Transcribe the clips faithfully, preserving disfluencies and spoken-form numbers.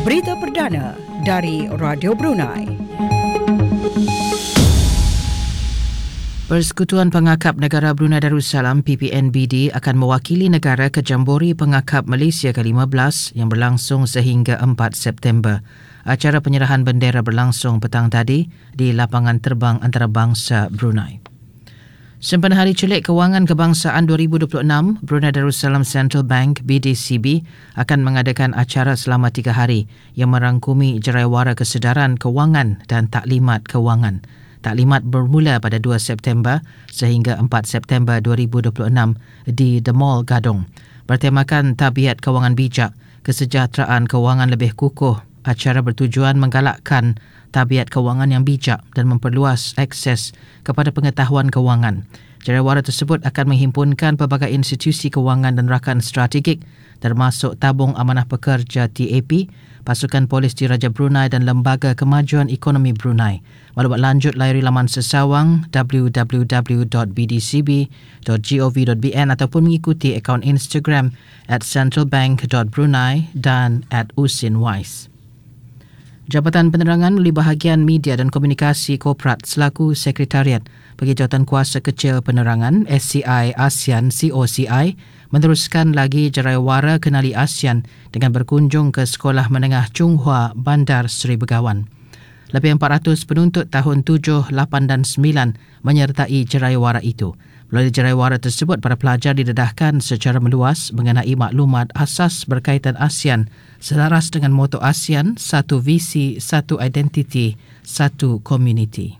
Berita perdana dari Radio Brunei. Persekutuan Pengakap Negara Brunei Darussalam P P N B D akan mewakili negara ke Jambori Pengakap Malaysia ke lima belas yang berlangsung sehingga empat September. Acara penyerahan bendera berlangsung petang tadi di Lapangan Terbang Antarabangsa Brunei. Sempena Hari Celik Kewangan Kebangsaan dua ribu dua puluh enam, Brunei Darussalam Central Bank B D C B akan mengadakan acara selama tiga hari yang merangkumi jeraiwara kesedaran kewangan dan taklimat kewangan. Taklimat bermula pada dua September sehingga empat September dua ribu dua puluh enam di The Mall Gadong. Bertemakan tabiat kewangan bijak, kesejahteraan kewangan lebih kukuh. Acara bertujuan menggalakkan tabiat kewangan yang bijak dan memperluas akses kepada pengetahuan kewangan. Jeraiwara tersebut akan menghimpunkan pelbagai institusi kewangan dan rakan strategik termasuk Tabung Amanah Pekerja T A P, Pasukan Polis Diraja Brunei dan Lembaga Kemajuan Ekonomi Brunei. Maklumat lanjut layari laman sesawang w w w dot b d c b dot gov dot b n ataupun mengikuti akaun Instagram at centralbank dot brunei dan at usinwise. Jabatan Penerangan melalui bahagian media dan komunikasi korporat selaku Sekretariat bagi Jawatankuasa Kecil Penerangan S C I ASEAN C O C I meneruskan lagi jeraiwara kenali ASEAN dengan berkunjung ke Sekolah Menengah Chunghua Bandar Seri Begawan. Lebih empat ratus penuntut tahun tujuh, lapan dan sembilan menyertai jeraiwara itu. Melalui jeraiwara tersebut, para pelajar didedahkan secara meluas mengenai maklumat asas berkaitan ASEAN selaras dengan moto ASEAN, satu visi, satu identiti, satu komuniti.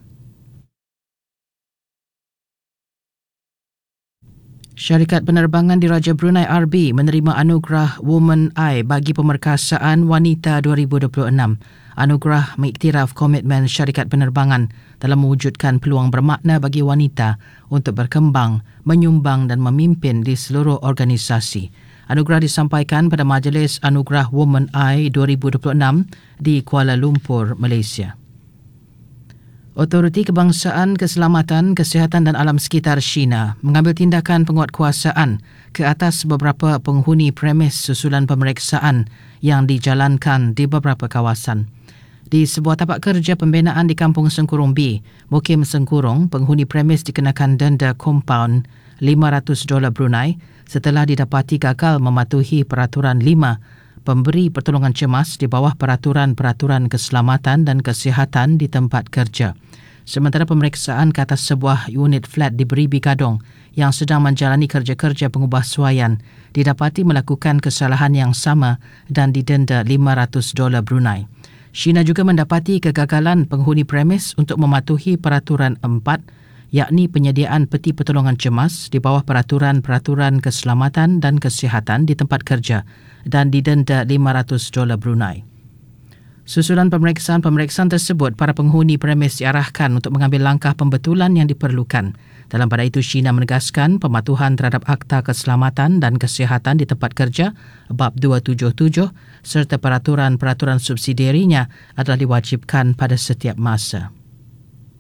Syarikat Penerbangan Diraja Brunei R B menerima anugerah Woman Eye bagi pemerkasaan wanita dua ribu dua puluh enam. Anugerah mengiktiraf komitmen syarikat penerbangan dalam mewujudkan peluang bermakna bagi wanita untuk berkembang, menyumbang dan memimpin di seluruh organisasi. Anugerah disampaikan pada Majlis Anugerah Woman Eye dua ribu dua puluh enam di Kuala Lumpur, Malaysia. Otoriti Kebangsaan Keselamatan, Kesihatan dan Alam Sekitar China mengambil tindakan penguatkuasaan ke atas beberapa penghuni premis susulan pemeriksaan yang dijalankan di beberapa kawasan. Di sebuah tapak kerja pembinaan di Kampung Sengkurung B, Mukim Sengkurung, penghuni premis dikenakan denda kompaun lima ratus dolar Brunei setelah didapati gagal mematuhi peraturan lima pemberi pertolongan cemas di bawah peraturan-peraturan keselamatan dan kesihatan di tempat kerja. Sementara pemeriksaan ke atas sebuah unit flat di Beribi Gadong yang sedang menjalani kerja-kerja pengubahsuaian didapati melakukan kesalahan yang sama dan didenda lima ratus dolar Brunei. China juga mendapati kegagalan penghuni premis untuk mematuhi peraturan empat, yakni penyediaan peti pertolongan cemas di bawah peraturan-peraturan keselamatan dan kesihatan di tempat kerja dan didenda lima ratus dolar Brunei. Susulan pemeriksaan-pemeriksaan tersebut, para penghuni premis diarahkan untuk mengambil langkah pembetulan yang diperlukan. Dalam pada itu, China menegaskan pematuhan terhadap Akta Keselamatan dan Kesihatan di Tempat Kerja Bab dua tujuh tujuh serta peraturan-peraturan subsidiarinya adalah diwajibkan pada setiap masa.